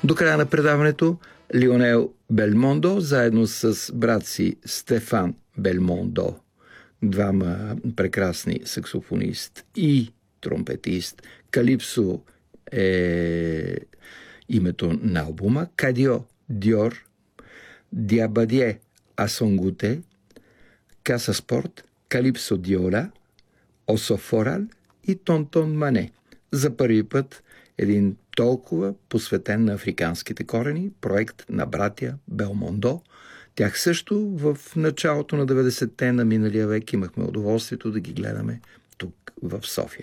До края на предаването Лионел Белмондо, заедно с брат си Стефан Белмондо, двама прекрасни саксофонист и тромпетист. Калипсо е името на албума. Кадио Диор, Диабадие Асонгуте, Каса Спорт, Калипсо Диола, Ософорал и Тонтон Мане. За първи път един толкова посветен на африканските корени проект на братя Белмондо. Тях също в началото на 90-те на миналия век имахме удоволствието да ги гледаме тук в София.